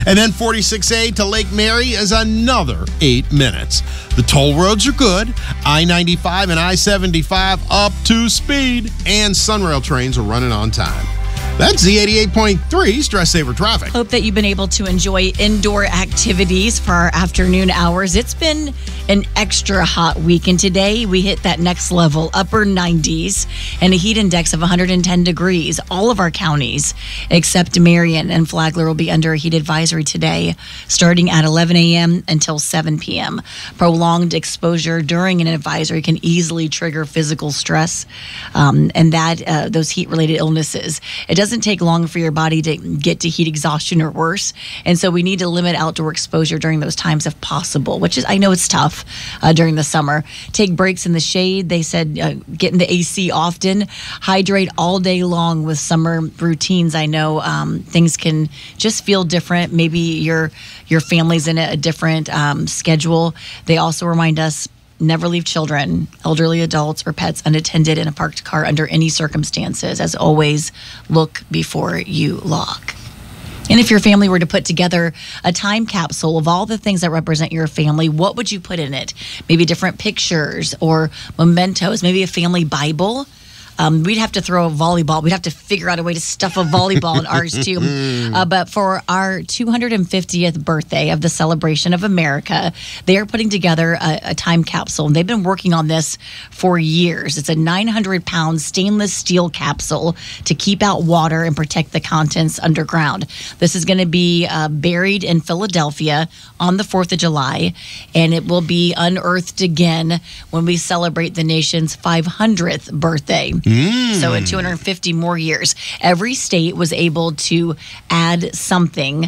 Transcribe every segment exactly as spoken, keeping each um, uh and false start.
And then forty-six A to Lake Mary is another eight minutes. The toll roads are good. I ninety-five and I seventy-five up to speed. And Sunrail trains are running on time. That's Z eighty-eight point three Stress Saver Traffic. Hope that you've been able to enjoy indoor activities for our afternoon hours. It's been an extra hot week, and today we hit that next level, upper nineties, and a heat index of one hundred ten degrees. All of our counties, except Marion and Flagler, will be under a heat advisory today, starting at eleven a.m. until seven p.m. Prolonged exposure during an advisory can easily trigger physical stress, um, and that uh, those heat-related illnesses. It doesn't take long for your body to get to heat exhaustion or worse, and so we need to limit outdoor exposure during those times if possible, which is, I know it's tough uh, during the summer. Take breaks in the shade. They said uh, get in the A C often. Hydrate all day long with summer routines. I know um, things can just feel different. Maybe your your family's in a, a different um, schedule. They also remind us never leave children, elderly adults, or pets unattended in a parked car under any circumstances. As always, look before you lock. And if your family were to put together a time capsule of all the things that represent your family, what would you put in it? Maybe different pictures or mementos, maybe a family Bible. Um, we'd have to throw a volleyball. We'd have to figure out a way to stuff a volleyball in ours, too. Uh, but for our two hundred fiftieth birthday of the Celebration of America, they are putting together a, a time capsule. And they've been working on this for years. It's a nine hundred pound stainless steel capsule to keep out water and protect the contents underground. This is going to be uh, buried in Philadelphia on the fourth of July, and it will be unearthed again when we celebrate the nation's five hundredth birthday. Mm. So in two hundred fifty more years, every state was able to add something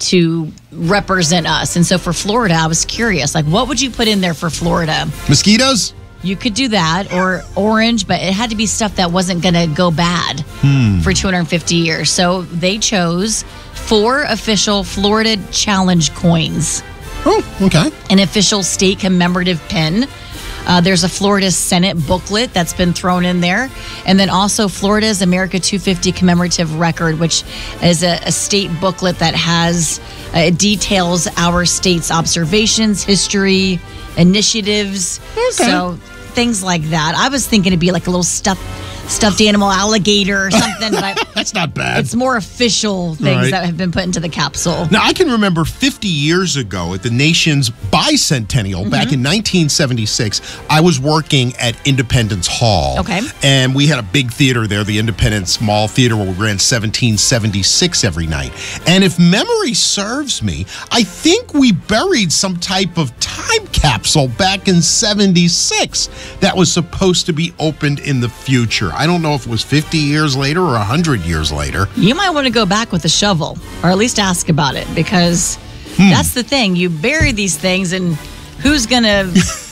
to represent us. And so for Florida, I was curious, like, what would you put in there for Florida? Mosquitoes? You could do that, or orange, but it had to be stuff that wasn't going to go bad hmm. for two hundred fifty years. So they chose four official Florida Challenge coins. Oh, okay. An official state commemorative pin. Uh, there's a Florida Senate booklet that's been thrown in there. And then also Florida's America two fifty commemorative record, which is a, a state booklet that has uh, details our state's observations, history, initiatives. Okay. So things like that. I was thinking it'd be like a little stuffed stuffed animal alligator or something. But That's not bad. It's more official things right. that have been put into the capsule. Now, I can remember fifty years ago at the nation's bicentennial, mm-hmm. back in nineteen seventy-six, I was working at Independence Hall. Okay. And we had a big theater there, the Independence Mall Theater, where we ran seventeen seventy-six every night. And if memory serves me, I think we buried some type of time capsule back in seventy-six that was supposed to be opened in the future. I don't know if it was fifty years later or one hundred years later. You might want to go back with a shovel, or at least ask about it, because hmm. that's the thing. You bury these things, and who's going to,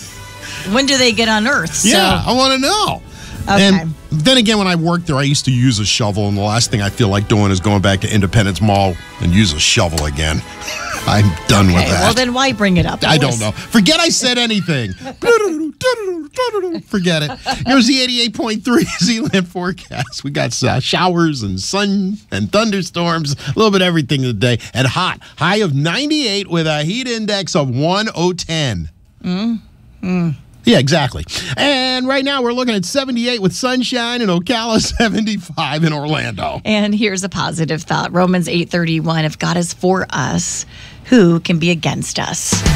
when do they get unearthed? Yeah, so, I want to know. Okay. And then again, when I worked there, I used to use a shovel, and the last thing I feel like doing is going back to Independence Mall and use a shovel again. I'm done okay, with that. Well, then why bring it up? I don't know. Forget I said anything. Forget it. Here's the eighty-eight point three Z-Land forecast. We got uh, showers and sun and thunderstorms, a little bit of everything today, and hot. High of ninety-eight with a heat index of one oh ten. Mm. Mm. Yeah, exactly. And right now we're looking at seventy-eight with sunshine in Ocala, seventy-five in Orlando. And here's a positive thought. Romans eight thirty-one, if God is for us, who can be against us?